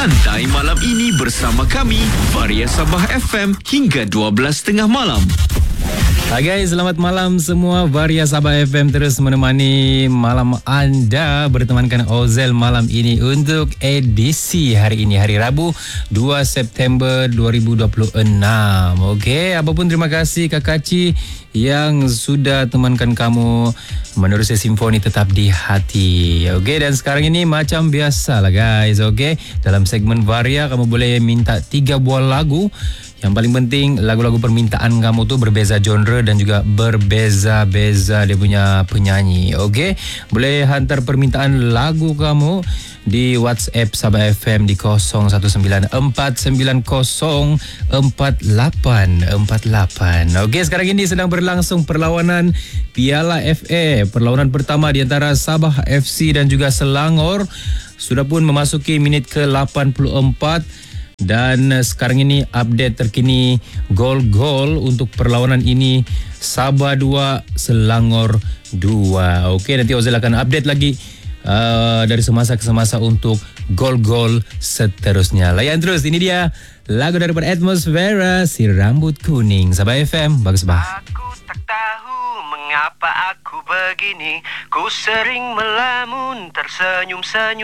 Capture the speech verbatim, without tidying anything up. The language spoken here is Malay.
Santai malam ini bersama kami, Varia Sabah F M hingga dua belas tiga puluh malam. Hai guys, selamat malam semua. Varia Sabah F M terus menemani malam anda, bertemankan Ozel malam ini untuk edisi hari ini, hari Rabu dua September dua ribu dua puluh enam. Okey, apapun terima kasih Kak Kaci yang sudah temankan kamu menerusi simfoni tetap di hati. Okey, dan sekarang ini macam biasa lah guys. Okey, dalam segmen Varia kamu boleh minta tiga buah lagu. Yang paling penting lagu-lagu permintaan kamu tu berbeza genre dan juga berbeza-beza dia punya penyanyi. Okey, boleh hantar permintaan lagu kamu di WhatsApp Sabah F M di kosong satu sembilan empat sembilan kosong empat lapan empat lapan. Okey, sekarang ini sedang berlangsung perlawanan Piala F A. Perlawanan pertama di antara Sabah F C dan juga Selangor sudah pun memasuki minit ke lapan puluh empat. Dan sekarang ini update terkini gol-gol untuk perlawanan ini, Sabah dua, Selangor dua. Okey, nanti Ozil akan update lagi uh, dari semasa ke semasa untuk gol-gol seterusnya. Layan terus, ini dia lagu daripada Atmosfera, Si Rambut Kuning. Sabah F M, bagus bah. Aku tak tahu mengapa aku begini, ku sering melamun tersenyum-senyum.